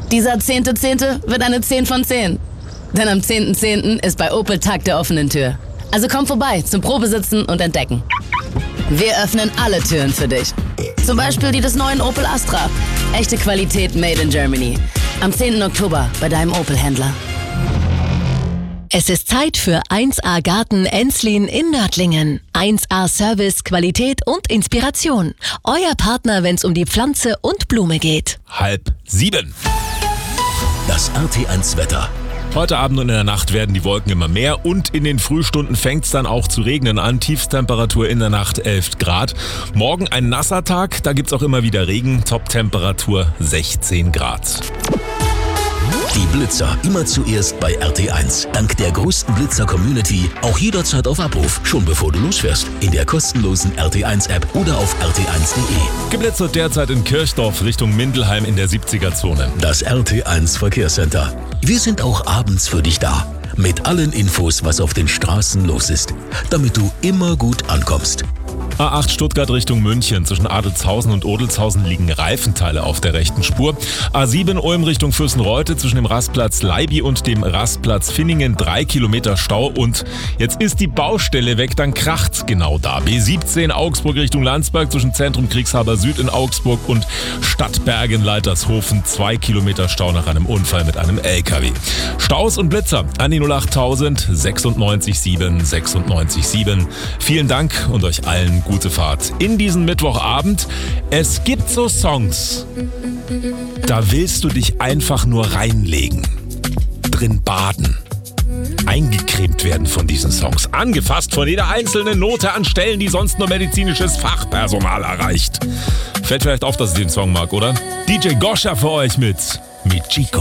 Dieser 10.10. wird eine 10 von 10. Denn am 10.10. ist bei Opel Tag der offenen Tür. Also komm vorbei zum Probesitzen und Entdecken. Wir öffnen alle Türen für dich. Zum Beispiel die des neuen Opel Astra. Echte Qualität made in Germany. Am 10. Oktober bei deinem Opel-Händler. Es ist Zeit für 1A Garten Enslin in Nördlingen. 1A Service, Qualität und Inspiration. Euer Partner, wenn es um die Pflanze und Blume geht. 6:30. Das RT1 Wetter. Heute Abend und in der Nacht werden die Wolken immer mehr und in den Frühstunden fängt es dann auch zu regnen an. Tiefsttemperatur in der Nacht 11 Grad. Morgen ein nasser Tag, da gibt's auch immer wieder Regen. Toptemperatur 16 Grad. Die Blitzer immer zuerst bei RT1. Dank der größten Blitzer-Community auch jederzeit auf Abruf, schon bevor du losfährst. In der kostenlosen RT1-App oder auf rt1.de. Geblitzt wird derzeit in Kirchdorf Richtung Mindelheim in der 70er-Zone. Das RT1 Verkehrscenter. Wir sind auch abends für dich da. Mit allen Infos, was auf den Straßen los ist. Damit du immer gut ankommst. A8 Stuttgart Richtung München. Zwischen Adelzhausen und Odelzhausen liegen Reifenteile auf der rechten Spur. A7 Ulm Richtung Fürstenreute zwischen dem Rastplatz Leibi und dem Rastplatz Finningen 3 Kilometer Stau. Und jetzt ist die Baustelle weg, dann kracht's genau da. B17 Augsburg Richtung Landsberg zwischen Zentrum Kriegshaber Süd in Augsburg und Stadtbergen Leitershofen 2 Kilometer Stau nach einem Unfall mit einem LKW. Staus und Blitzer an die 08000 96 7 96 7. Vielen Dank und euch allen gute Fahrt in diesen Mittwochabend. Es gibt so Songs, da willst du dich einfach nur reinlegen, drin baden, eingecremt werden von diesen Songs, angefasst von jeder einzelnen Note an Stellen, die sonst nur medizinisches Fachpersonal erreicht. Fällt vielleicht auf, dass ich den Song mag, oder? DJ Goscha für euch mit Chico.